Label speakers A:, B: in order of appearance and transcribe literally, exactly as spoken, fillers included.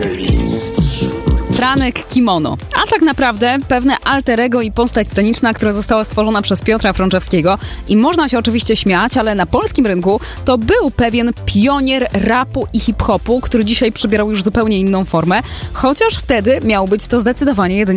A: Franek Kimono. A tak naprawdę pewne alter ego i postać sceniczna, która została stworzona przez Piotra Frączewskiego. I można się oczywiście śmiać, ale na polskim rynku to był pewien pionier rapu i hip-hopu, który dzisiaj przybierał już zupełnie inną formę, chociaż wtedy miał być to zdecydowanie jedynie